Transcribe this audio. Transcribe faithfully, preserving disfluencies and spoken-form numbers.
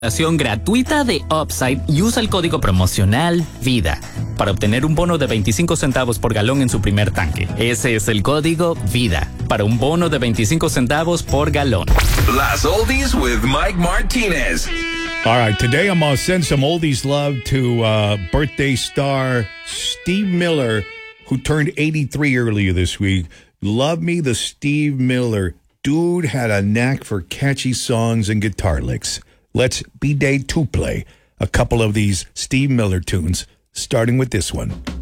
gratuita de Upside y usa el código promocional VIDA para obtener un bono de veinticinco centavos por galón en su primer tanque. Ese es el código VIDA para un bono de veinticinco centavos por galón. Las Oldies with Mike Martinez. All right, today I'm going to send some oldies love to uh, birthday star Steve Miller, who turned eighty-three earlier this week. Love me the Steve Miller. Dude had a knack for catchy songs and guitar licks. Let's B-Day two play a couple of these Steve Miller tunes, starting with this one.